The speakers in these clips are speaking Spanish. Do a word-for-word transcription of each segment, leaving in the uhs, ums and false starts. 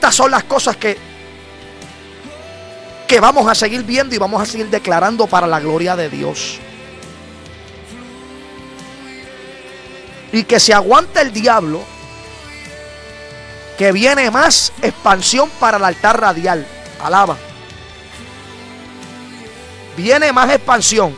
Estas son las cosas que, que vamos a seguir viendo y vamos a seguir declarando para la gloria de Dios. Y que se aguante el diablo, que viene más expansión para el altar radial. Alaba. Viene más expansión.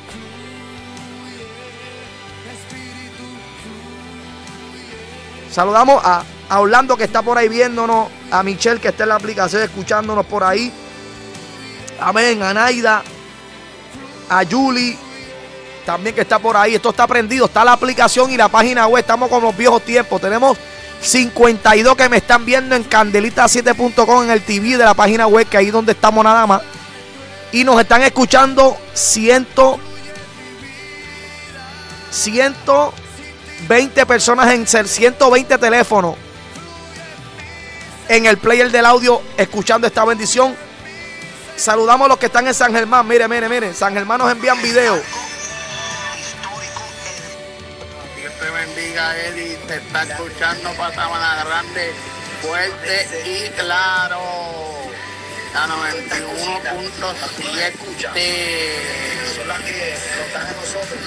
Saludamos a, a Orlando, que está por ahí viéndonos, a Michelle, que está en la aplicación escuchándonos por ahí. Amén. A Naida, a Julie, también, que está por ahí. Esto está prendido, está la aplicación y la página web. Estamos con los viejos tiempos. Tenemos cincuenta y dos que me están viendo en candelita siete punto com, en el T V de la página web, que ahí donde estamos nada más. Y nos están escuchando ciento, ciento veinte personas en ciento veinte teléfonos en el player del audio escuchando esta bendición. Saludamos a los que están en San Germán. Mire, mire, mire. San Germán nos envían video. Dios te bendiga, Eddie. Te está escuchando para Sabana Grande, fuerte y claro. La noventa y uno punto siete. Son las que nos dan a nosotros.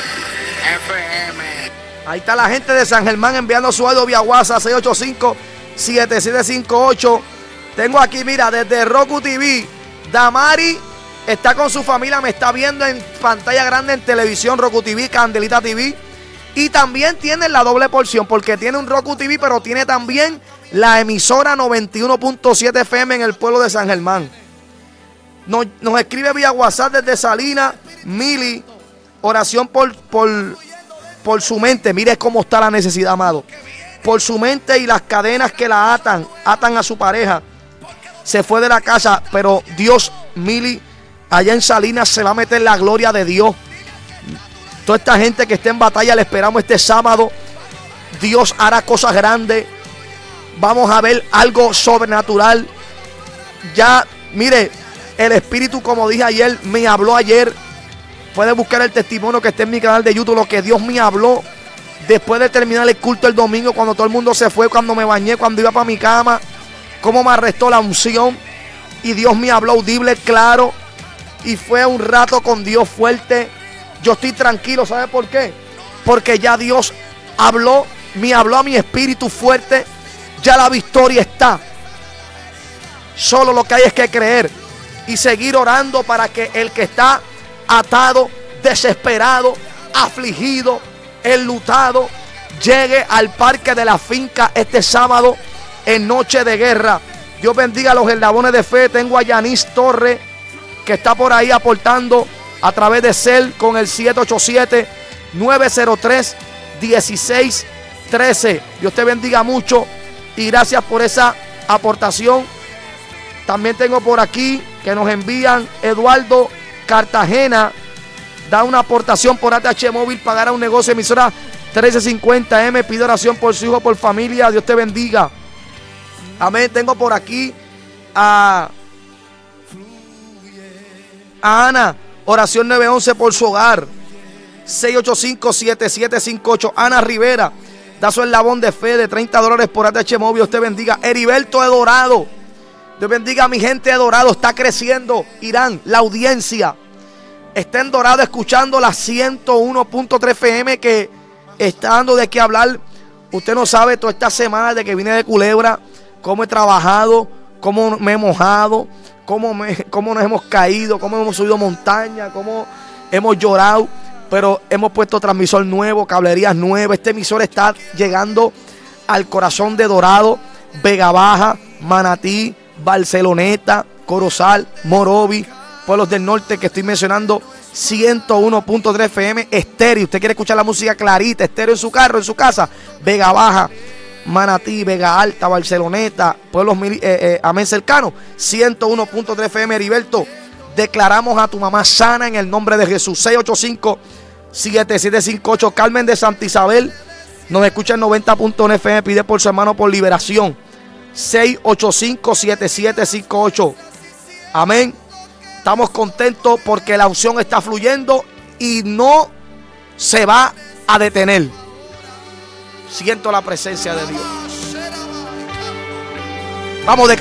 F M. Ahí está la gente de San Germán enviando su audio vía WhatsApp seis ocho cinco, siete siete cinco ocho. Tengo aquí, mira, desde Roku T V, Damari está con su familia, me está viendo en pantalla grande en televisión, Roku T V, Candelita T V. Y también tiene la doble porción, porque tiene un Roku T V, pero tiene también la emisora noventa y uno punto siete F M en el pueblo de San Germán. Nos, nos escribe vía WhatsApp desde Salinas, Mili, oración por, por, por su mente. Mire cómo está la necesidad, amado. Por su mente y las cadenas que la atan, atan a su pareja. Se fue de la casa, pero Dios, Mili, allá en Salinas se va a meter la gloria de Dios. Toda esta gente que está en batalla, le esperamos este sábado. Dios hará cosas grandes. Vamos a ver algo sobrenatural. Ya, mire, el Espíritu, como dije ayer, me habló ayer. Puedes buscar el testimonio que está en mi canal de YouTube, lo que Dios me habló después de terminar el culto el domingo, cuando todo el mundo se fue, cuando me bañé, cuando iba para mi cama. Cómo me arrestó la unción. Y Dios me habló audible, claro. Y fue un rato con Dios fuerte. Yo estoy tranquilo, ¿sabe por qué? Porque ya Dios habló, me habló a mi espíritu fuerte. Ya la victoria está. Solo lo que hay es que creer y seguir orando para que el que está atado, desesperado, afligido, enlutado, llegue al parque de la finca este sábado en noche de guerra. Dios bendiga a los eslabones de fe. Tengo a Yanis Torres, que está por ahí aportando a través de Cel con el siete ocho siete, nueve cero tres, uno seis uno tres. Dios te bendiga mucho y gracias por esa aportación. También tengo por aquí que nos envían Eduardo Cartagena. Da una aportación por A T H Móvil, pagar a un negocio, emisora trece cincuenta M. Pide oración por su hijo, por familia. Dios te bendiga. Amén. Tengo por aquí a, a Ana. Oración nueve once por su hogar. seis ocho cinco, siete siete cinco ocho. Ana Rivera da su eslabón de fe de treinta dólares por A T H Móvil. Dios te bendiga. Heriberto de Dorado. Dios bendiga a mi gente de Dorado. Está creciendo, Irán, la audiencia. Está en Dorado escuchando la ciento uno punto tres F M, que está dando de qué hablar. Usted no sabe toda esta semana de que vine de Culebra, cómo he trabajado, cómo me he mojado, cómo, me, cómo nos hemos caído, cómo hemos subido montaña, cómo hemos llorado. Pero hemos puesto transmisor nuevo, cablerías nuevas. Este emisor está llegando al corazón de Dorado, Vega Baja, Manatí, Barceloneta, Corozal, Morovi, pueblos del norte que estoy mencionando. Ciento uno punto tres F M, estéreo. Usted quiere escuchar la música clarita, estéreo en su carro, en su casa. Vega Baja, Manatí, Vega Alta, Barceloneta, pueblos eh, eh, amén cercanos. Ciento uno punto tres F M. Heriberto, declaramos a tu mamá sana en el nombre de Jesús. Seis ocho cinco, siete siete cinco ocho. Carmen de Santa Isabel nos escucha en noventa punto uno F M. Pide por su hermano por liberación. Seis ocho cinco, siete siete cinco ocho. Amén. Estamos contentos porque la unción está fluyendo y no se va a detener. Siento la presencia de Dios. Vamos de